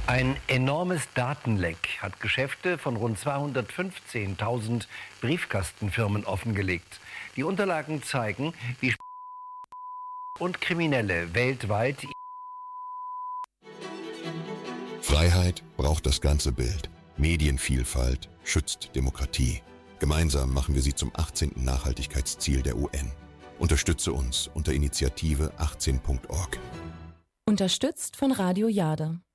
Ein enormes Datenleck hat Geschäfte von rund 215.000 Briefkastenfirmen offengelegt. Die Unterlagen zeigen, wie und Kriminelle weltweit. Freiheit braucht das ganze Bild. Medienvielfalt schützt Demokratie. Gemeinsam machen wir sie zum 18. Nachhaltigkeitsziel der UN. Unterstütze uns unter Initiative 18.org. Unterstützt von Radio Jade.